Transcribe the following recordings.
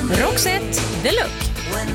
Roxette Deluxe.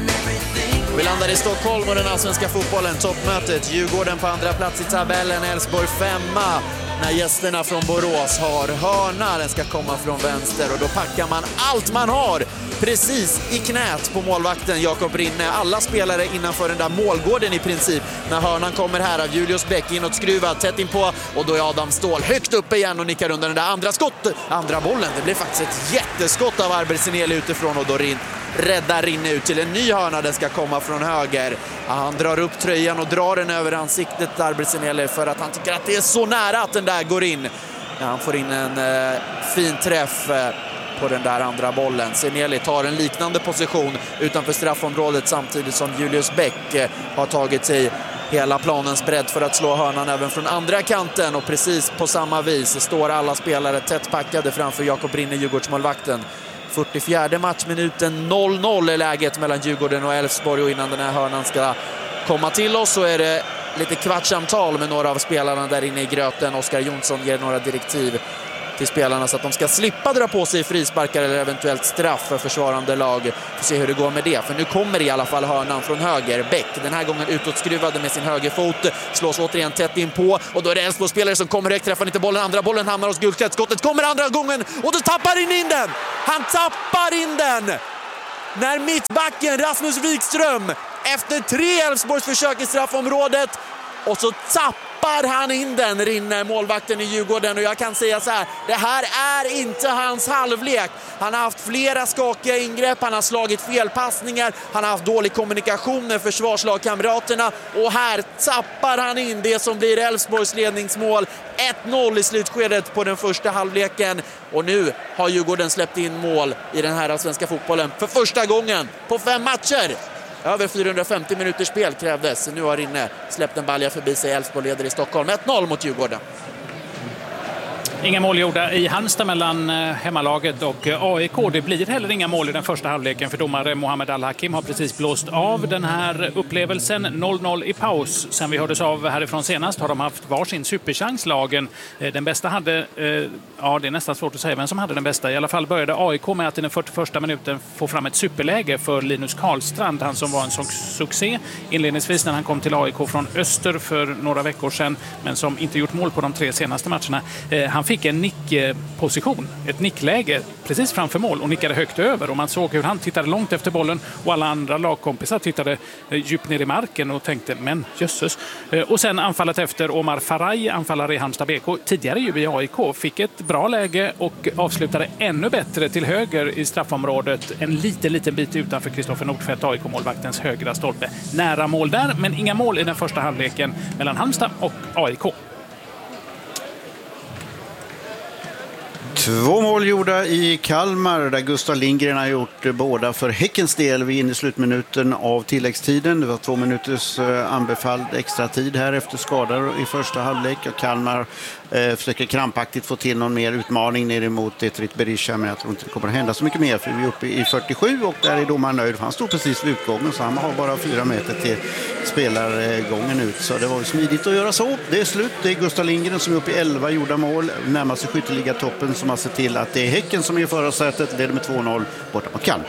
Vi landar i Stockholm och den allsvenska fotbollen, toppmötet. Djurgården på andra plats i tabellen, Elfsborg 5:a. När gästerna från Borås har hörna, den ska komma från vänster och då packar man allt man har precis i knät på målvakten Jakob Rinne. Alla spelare innanför den där målgården i princip. När hörnan kommer här av Julius Bäck, inåt skruvad, tätt in på, och då är Adam Ståhl högt uppe igen och nickar under den där andra bollen. Det blir faktiskt ett jätteskott av Arberseneli utifrån och då räddar Rinne ut till en ny hörna. Den ska komma från höger. Han drar upp tröjan och drar den över ansiktet Arberseneli för att han tycker att det är så nära att den där går in. Han får in en fin träff på den där andra bollen. Seneli tar en liknande position utanför straffområdet samtidigt som Julius Bäck har tagit sig hela planens bredd för att slå hörnan även från andra kanten, och precis på samma vis står alla spelare tätt packade framför Jakob Rinne, Djurgårdsmålvakten. 44 matchminuten, 0-0 är läget mellan Djurgården och Elfsborg, och innan den här hörnan ska komma till oss så är det lite kvartssamtal med några av spelarna där inne i gröten. Oskar Jonsson ger några direktiv till spelarna så att de ska slippa dra på sig frisparkar eller eventuellt straff för försvarande lag. Får se hur det går med det, för nu kommer i alla fall hörnan från höger. Bäck, den här gången utåtskruvade med sin högerfot, slås återigen tätt in på, och då är det Elfsborg-spelare som kommer högt, träffar inte bollen, andra bollen hamnar hos Gullstedt, skottet kommer andra gången och då tappar in den! Han tappar in den! När mittbacken Rasmus Wikström efter 3 Elfsborgs försök i straffområdet, och så tappar han in den, Rinne, målvakten i Djurgården. Och jag kan säga så här, det här är inte hans halvlek. Han har haft flera skakiga ingrepp, han har slagit felpassningar, han har haft dålig kommunikation med försvarslagkamraterna, och här tappar han in det som blir Elfsborgs ledningsmål. 1-0 i slutskedet på den första halvleken, och nu har Djurgården släppt in mål i den här svenska fotbollen för första gången på 5 matcher. Över 450 minuters spel krävdes. Nu har Rinne släppt en balja förbi sig. Elfsborg leder i Stockholm 1-0 mot Djurgården. Inga mål gjorda i Halmstad mellan hemmalaget och AIK. Det blir heller inga mål i den första halvleken, för domare Mohamed Al-Hakim har precis blåst av den här upplevelsen. 0-0 i paus. Sen vi hördes av härifrån senast har de haft varsin superchans, lagen. Den bästa hade, ja det är nästan svårt att säga vem som hade den bästa. I alla fall började AIK med att i den 41:a minuten få fram ett superläge för Linus Karlstrand. Han som var en succé inledningsvis när han kom till AIK från Öster för några veckor sedan, men som inte gjort mål på de 3 senaste matcherna. Han fick en nickposition, ett nickläge precis framför mål och nickade högt över, och man såg hur han tittade långt efter bollen och alla andra lagkompisar tittade djupt ner i marken och tänkte, men jösses. Och sen anfallet efter Omar Faraj, anfallare i Halmstad BK, tidigare ju i AIK, fick ett bra läge och avslutade ännu bättre till höger i straffområdet, en liten bit utanför Kristoffer Nordfeldt, AIK-målvaktens högra stolpe. Nära mål där, men inga mål i den första halvleken mellan Halmstad och AIK. 2 mål gjorda i Kalmar där Gustav Lindgren har gjort båda för Häckens del. Vi är inne i slutminuten av tilläggstiden. Det var 2 minuters anbefalld extra tid här efter skador i första halvlek. Och Kalmar försöker krampaktigt få till någon mer utmaning ner emot Etrit Berisha, men jag tror inte det kommer att hända så mycket mer, för vi är uppe i 47 och där är domaren nöjd. Han står precis vid utgången, så han har bara 4 meter till spelargången ut, så det var smidigt att göra så. Det är slut. Det är Gustav Lindgren som är uppe i 11 gjorda mål, närmar sig skytteliga-toppen, som har sett till att det är Häcken som är i förarsätet, leder med 2-0 borta mot Kalmar.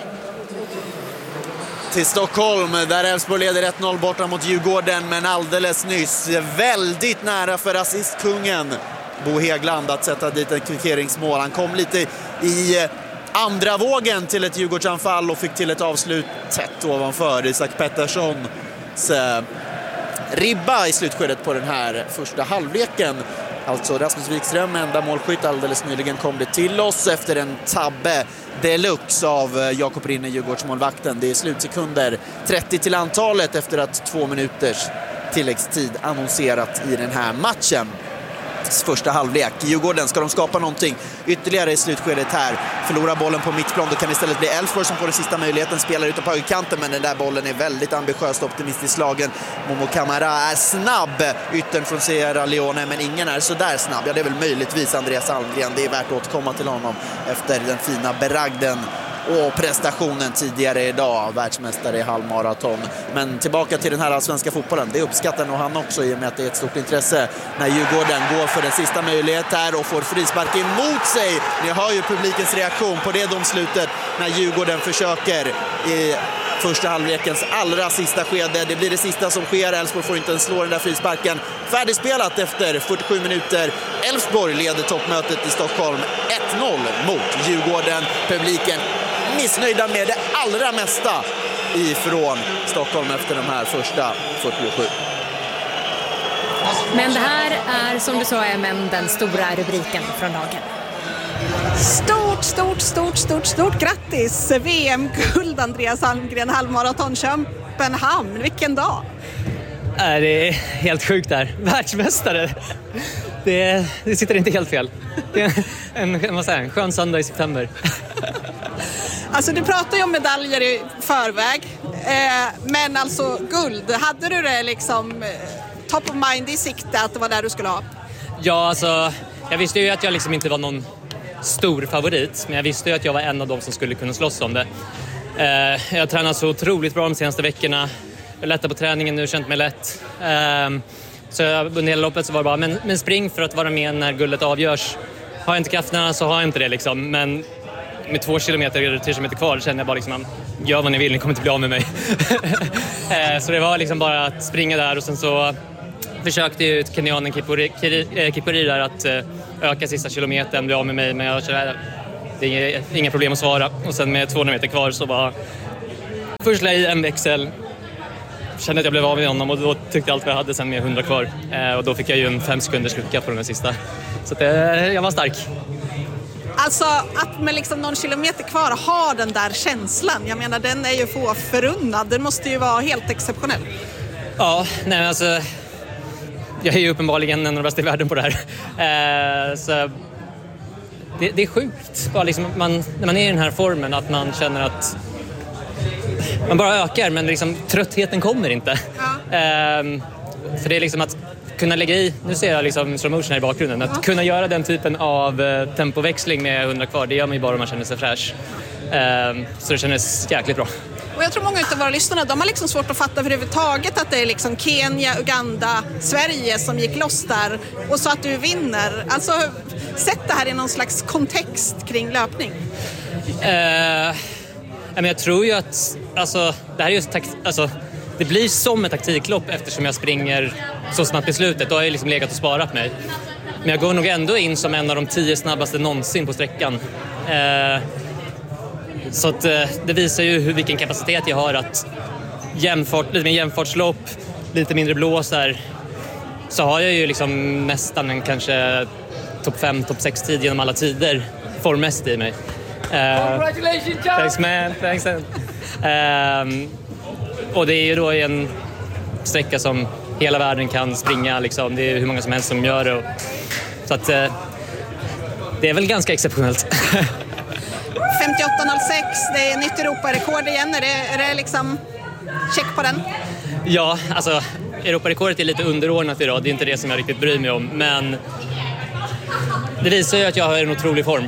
Till Stockholm där Elfsborg leder 1-0 borta mot Djurgården, men alldeles nyss väldigt nära för assistkungen Bo Hegland att sätta dit ett kvitteringsmål. Han kom lite i andra vågen till ett Djurgårdsanfall och fick till ett avslut tätt ovanför Isak Petterssons ribba i slutskedet på den här första halvleken. Alltså Rasmus Wikström, enda målskytt. Alldeles nyligen kom det till oss efter en tabbe deluxe av Jakob Rinne, Djurgårdsmålvakten. Det är slutsekunder 30 till antalet efter att 2 minuters tilläggstid annonserat i den här matchen. Första halvlek. Djurgården, ska de skapa någonting ytterligare i slutskedet här? Förlorar bollen på mittplan, då kan det istället bli Elfsborg som får den sista möjligheten. Spelar ute på högerkanten, men den där bollen är väldigt ambitiöst optimistiskt slagen. Momo Camara är snabb, yttern från Sierra Leone, men ingen är så där snabb. Ja, det är väl möjligtvis Andreas Almgren. Det är värt att återkomma till honom efter den fina beragden och prestationen tidigare idag, världsmästare i halvmaraton. Men tillbaka till den här allsvenska fotbollen, det uppskattar nog han också i och med att det är ett stort intresse när Djurgården går för den sista möjlighet här och får frispark emot sig. Ni hör ju publikens reaktion på det domslutet när Djurgården försöker i första halvlekens allra sista skede. Det blir det sista som sker. Elfsborg får inte ens slå den där frisparken. Färdigspelat efter 47 minuter. Elfsborg leder toppmötet i Stockholm 1-0 mot Djurgården. Publiken missnöjda med det allra mesta ifrån Stockholm efter de här första 47. Men det här är, som du sa, den stora rubriken från dagen. Stort grattis! VM-guld Andreas Almgren, halvmaraton Köpenhamn. Vilken dag! Det är helt sjukt där. Världsmästare. Det sitter inte helt fel. Det är en skön söndag i september. Alltså du pratar ju om medaljer i förväg. Men alltså guld, hade du det liksom top of mind i sikte att det var där du skulle ha? Ja, alltså jag visste ju att jag liksom inte var någon stor favorit, men jag visste ju att jag var en av dem som skulle kunna slåss om det. Jag har tränat så otroligt bra de senaste veckorna. Jag lättar på träningen nu, känt mig lätt. Så under hela loppet så var det bara, men spring för att vara med när guldet avgörs. Har jag inte krafterna så har jag inte det liksom. Men med 2 kilometer eller 3 kilometer kvar känner jag bara liksom, gör vad ni vill, ni kommer inte bli av med mig. Så det var liksom bara att springa där och sen så försökte ju kenyanen Kipuri där att öka sista kilometern, bli av med mig, men jag kände det är inga problem att svara. Och sen med 200 meter kvar så bara först la i en växel, kände att jag blev av med honom och då tyckte jag allt vad jag hade sen med 100 kvar. Och då fick jag ju en 5 sekunders lucka på den sista. Så att, jag var stark. Alltså att med liksom någon kilometer kvar ha den där känslan, jag menar den är ju få förunnad, den måste ju vara helt exceptionell. Ja, nej alltså jag är ju uppenbarligen en av de bästa i världen på det här. Så det är sjukt. Bara liksom när man är i den här formen att man känner att man bara ökar, men liksom, tröttheten kommer inte. Ja. För det är liksom att kunna lägga i, nu ser jag liksom slow motion här i bakgrunden, att kunna göra den typen av tempoväxling med 100 kvar, det gör man ju bara om man känner sig fräsch. Så det kändes jäkligt bra. Och jag tror många av våra lyssnare, de har liksom svårt att fatta överhuvudtaget att det är liksom Kenya, Uganda, Sverige som gick loss där och så att du vinner. Alltså, sätt det här i någon slags kontext kring löpning. Men jag tror ju att alltså, det här är just det blir som ett taktiklopp eftersom jag springer så snabbt i slutet. Då har jag liksom legat och sparat mig. Men jag går nog ändå in som en av de 10 snabbaste någonsin på sträckan. Så att det visar ju vilken kapacitet jag har att lite mer jämfartslopp, lite mindre blås där. Så har jag ju liksom nästan en kanske topp 5, topp 6 tid genom alla tider formmässigt i mig. Congratulations, Charles! Thanks man, thanks. Och det är ju då en sträcka som hela världen kan springa liksom. Det är hur många som helst som gör det. Så att det är väl ganska exceptionellt. 58.06, det är nytt Europarekord igen. Är det liksom check på den? Ja, alltså Europarekordet är lite underordnat idag. Det är inte det som jag riktigt bryr mig om. Men det visar ju att jag har en otrolig form.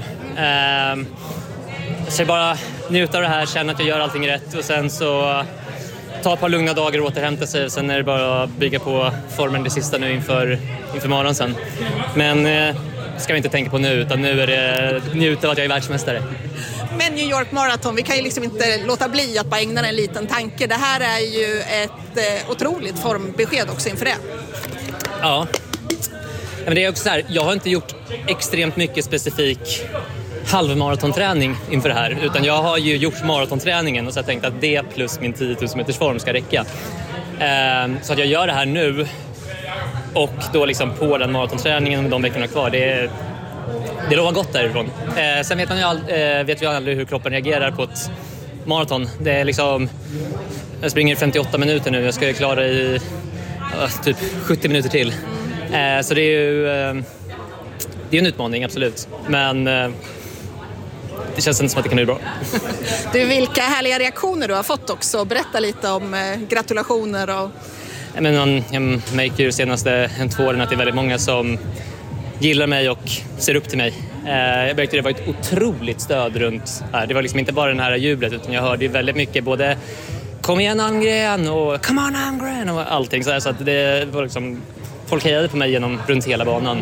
Så jag bara njuta av det här, känna att jag gör allting rätt. Och sen så ta ett par lugna dagar och återhämta sig. Sen är det bara att bygga på formen det sista nu inför morgonen sen. Men ska vi inte tänka på nu, utan nu är det njuta av att jag är världsmästare. Men New York Marathon, vi kan ju liksom inte låta bli att bara ägna en liten tanke. Det här är ju ett otroligt formbesked också inför det. Ja, men det är också så här, jag har inte gjort extremt mycket specifik halvmaratonträning inför det här, utan jag har ju gjort maratonträningen och så har jag tänkt att det plus min 10 000 meters form ska räcka. Så att jag gör det här nu och då liksom på den maratonträningen med de veckorna kvar, det lovar gott därifrån. Sen vet vi aldrig hur kroppen reagerar på ett maraton. Det är liksom, jag springer 58 minuter nu, jag ska ju klara i typ 70 minuter till. Så det är ju det är en utmaning, absolut. Men det känns inte som att det kan bli bra. Du, vilka härliga reaktioner du har fått också. Berätta lite om gratulationer. Och... Jag märker ju senaste 2 åren att det är väldigt många som gillar mig och ser upp till mig. Jag märkte det var ett otroligt stöd runt här. Det var liksom inte bara den här jublet, utan jag hörde ju väldigt mycket både kom igen Almgren och come on Almgren och allting så att det var liksom, folk hejade på mig runt hela banan.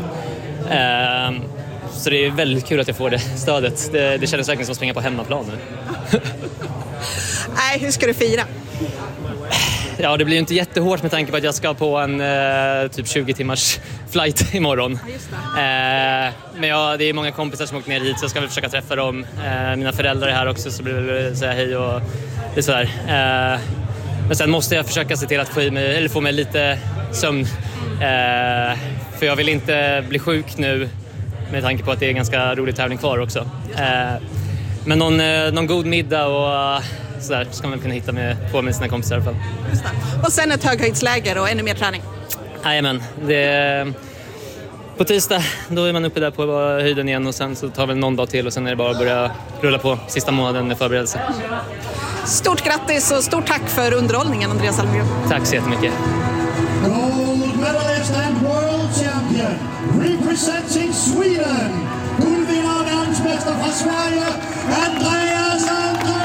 Så det är väldigt kul att jag får det stödet. Det kändes verkligen som att springa på hemmaplan nu. Nej, hur ska du fira? Ja, det blir ju inte jättehårt med tanke på att jag ska på en typ 20 timmars flight imorgon. Ja, just det. Men det är många kompisar som åkt ner hit så jag ska väl försöka träffa dem. Mina föräldrar är här också så blir väl säga hej och det är sådär. Men sen måste jag försöka se till att få mig lite sömn. För jag vill inte bli sjuk nu med tanke på att det är en ganska rolig tävling kvar också. Men någon god middag och sådär ska man kunna hitta med sina kompisar i alla fall. Just det. Och sen ett höghöjdsläger och ännu mer träning. Jajamän, på tisdag då är man uppe där på höjden igen och sen så tar vi någon dag till och sen är det bara att börja rulla på sista månaden med förberedelse. Stort grattis och stort tack för underhållningen, Andreas Almgren. Tack så jättemycket. Gold medalist and world champion representing Sweden, guldvinnaren världsmästare från Sverige, Andreas Almgren!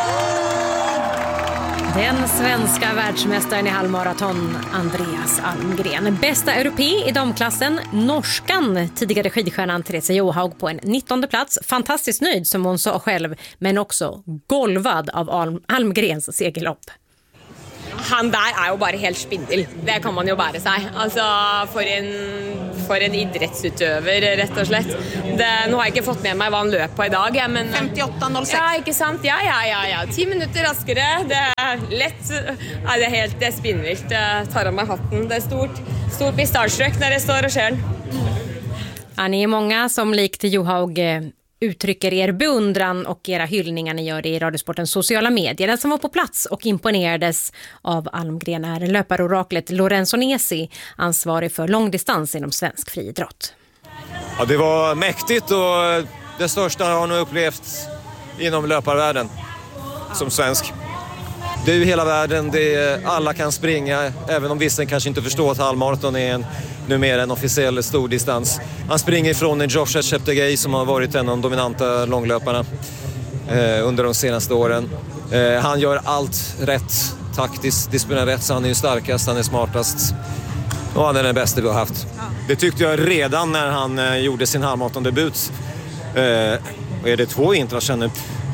Den svenska världsmästaren i halvmaraton, Andreas Almgren. Bästa europé i damklassen, norskan, tidigare skidstjärnan Therese Johaug på en 19:e plats. Fantastiskt nöjd som hon sa själv, men också golvad av Almgrens segerlopp. Han där är ju bara helt spindel. Det kan man ju bara säga. Alltså för en idrottsutövare rätt och slett. Nu har jag inte fått med mig vad han löp på idag, men 58.06. Ja, inte sant? Ja. 10 minuter raskare. Det är lätt. Ja, det är spindelt. Jag tar av mig hatten. Det är stort i startsträck när det står och sker. Ja, ni är många som likt Johaug uttrycker er beundran och era hyllningar ni gör det i Radiosportens sociala medier. Den som var på plats och imponerades av Almgren är löparoraklet Lorenzo Nesi, ansvarig för långdistans inom svensk friidrott. Ja, det var mäktigt och det största jag har nog upplevt inom löparvärlden som svensk. Det är ju hela världen, alla kan springa, även om vissa kanske inte förstår att halvmaraton är numera en officiell stor distans. Han springer ifrån en Joshua Cheptegei som har varit en av de dominanta långlöparna under de senaste åren. Han gör allt rätt, taktiskt, disciplinerar rätt, så han är ju starkast, han är smartast och han är den bästa vi har haft. Det tyckte jag redan när han gjorde sin halvmaratondebut. Och är det 2 internationella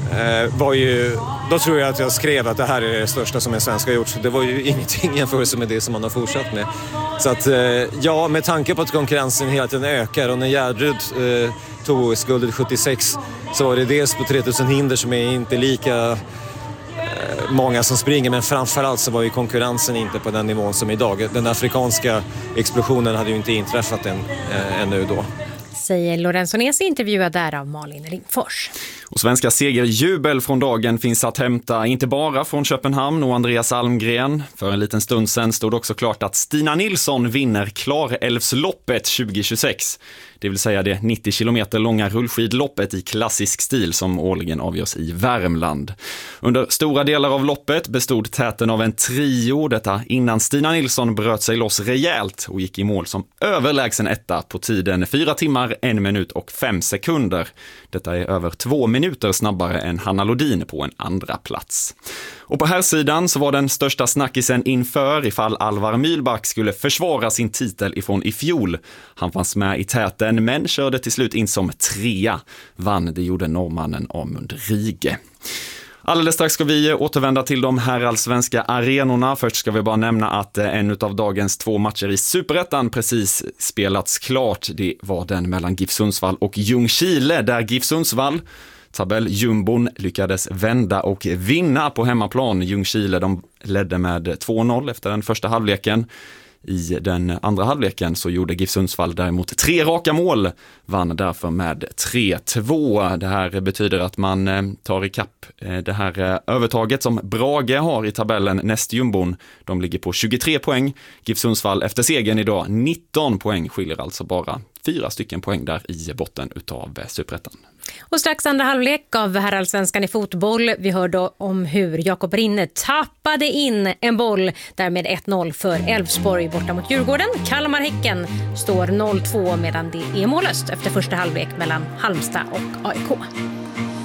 då tror jag att jag skrev att det här är det största som en svensk har gjort. Det var ju ingenting jämförelse med det som man har fortsatt med. Så att ja, med tanke på att konkurrensen hela tiden ökar och när Gärrud tog OS-guldet 76 så var det dels på 3000 hinder som är inte lika många som springer, men framförallt så var ju konkurrensen inte på den nivån som idag. Den afrikanska explosionen hade ju inte inträffat ännu då. Säger Lorenzo Nesi, intervjuad där av Malin Ringfors. Och svenska segerjubel från dagen finns att hämta inte bara från Köpenhamn och Andreas Almgren. För en liten stund sedan stod också klart att Stina Nilsson vinner Klarälvsloppet 2026. Det vill säga det 90 kilometer långa rullskidloppet i klassisk stil som årligen avgörs i Värmland. Under stora delar av loppet bestod täten av en trio, detta innan Stina Nilsson bröt sig loss rejält och gick i mål som överlägsen etta på tiden 4 timmar, 1 minut och 5 sekunder. Detta är över 2 minuter snabbare än Hanna Lodin på en andra plats. Och på här sidan så var den största snackisen inför ifall Alvar Mühlbach skulle försvara sin titel ifrån i fjol. Han fanns med i täten men körde till slut in som 3. Vann det gjorde norrmannen Amund Rige. Alldeles strax ska vi återvända till de här allsvenska arenorna. Först ska vi bara nämna att en av dagens 2 matcher i Superettan precis spelats klart. Det var den mellan GIF Sundsvall och Ljungskile där GIF Sundsvall, tabelljumbon, lyckades vända och vinna på hemmaplan. Ljungskile, de ledde med 2-0 efter den första halvleken. I den andra halvleken så gjorde GIF Sundsvall däremot 3 raka mål, vann därför med 3-2. Det här betyder att man tar i kapp det här övertaget som Brage har i tabellen näst jumbon. De ligger på 23 poäng. GIF Sundsvall efter segern idag 19 poäng, skiljer alltså bara 4 stycken poäng där i botten utav Superettan. Och strax andra halvlek av herrallsvenskan i fotboll. Vi hörde om hur Jakob Rinne tappade in en boll. Därmed 1-0 för Elfsborg borta mot Djurgården. Kalmar-Häcken står 0-2 medan det är mållöst efter första halvlek mellan Halmstad och AIK.